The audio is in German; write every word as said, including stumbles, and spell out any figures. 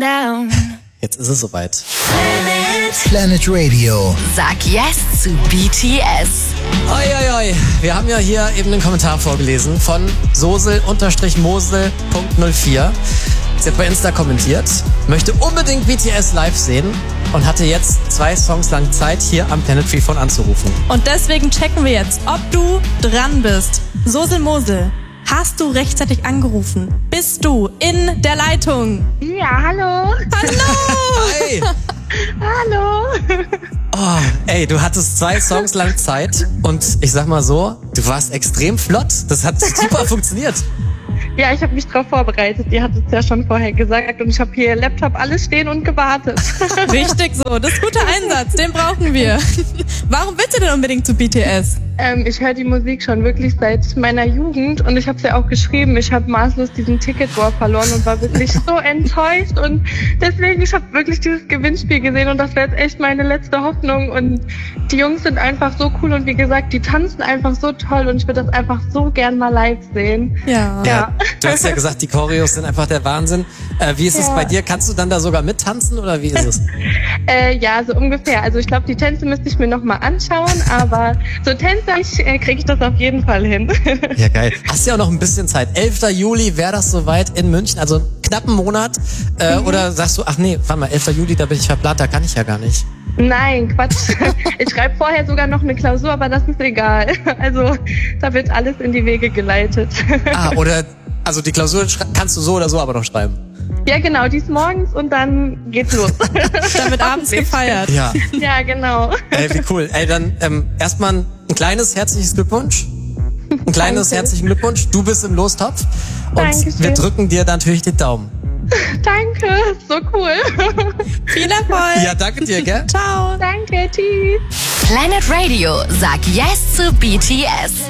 down. Jetzt ist es soweit. Planet, Planet Radio. sag yes zu B T S. Oi, oi, oi. Wir haben ja hier eben den Kommentar vorgelesen von Sosel-Mosel Punkt null vier. Sie hat bei Insta kommentiert, möchte unbedingt B T S live sehen und hatte jetzt zwei Songs lang Zeit, hier am Planet Freephone anzurufen. Und deswegen checken wir jetzt, ob du dran bist. Sosel Mosel, hast du rechtzeitig angerufen? Bist du in der Leitung? Ja, hallo. Hallo! Hi! Hallo. Oh, ey, du hattest zwei Songs lang Zeit und ich sag mal so, du warst extrem flott. Das hat super funktioniert. Ja, ich habe mich drauf vorbereitet. Ihr hattet es ja schon vorher gesagt und ich habe hier Laptop alles stehen und gewartet. Richtig so, das ist guter Einsatz, den brauchen wir. Warum willst du denn unbedingt zu B T S? ähm, ich höre die Musik schon wirklich seit meiner Jugend und ich habe es ja auch geschrieben. Ich habe maßlos diesen Ticket War verloren und war wirklich so enttäuscht und deswegen, ich habe wirklich dieses Gewinnspiel gesehen und das wäre jetzt echt meine letzte Hoffnung und die Jungs sind einfach so cool und wie gesagt, die tanzen einfach so toll und ich würde das einfach so gern mal live sehen. Ja. Ja, du hast ja gesagt, die Choreos sind einfach der Wahnsinn. Äh, wie ist es Ja. bei dir? Kannst du dann da sogar mittanzen oder wie ist es? Äh, ja, so ungefähr. Also ich glaube, die Tänze müsste ich mir nochmal anschauen, aber so tänzerisch äh, kriege ich das auf jeden Fall hin. Ja, geil. Hast ja auch noch ein bisschen Zeit. elfter Juli wäre das soweit in München, also knapp einen Monat. Äh, Mhm. Oder sagst du, ach nee, warte mal, elfter Juli, da bin ich verplant, da kann ich ja gar nicht. Nein, Quatsch. Ich schreibe vorher sogar noch eine Klausur, aber das ist egal. Also da wird alles in die Wege geleitet. Ah, oder, also die Klausur schra- kannst du so oder so aber noch schreiben. Ja, genau, die ist morgens und dann geht's los. Dann wird abends gefeiert. Ja. Ja, genau. Ey, wie cool. Ey, dann ähm, erstmal ein kleines herzliches Glückwunsch. Ein kleines Danke. herzlichen Glückwunsch. Du bist im Lostopf. Und Dankeschön. wir drücken dir natürlich den Daumen. Danke, so cool. Viel Erfolg. Ja, danke dir, gell? Ciao. Danke, tschüss. Planet Radio, sag yes zu B T S.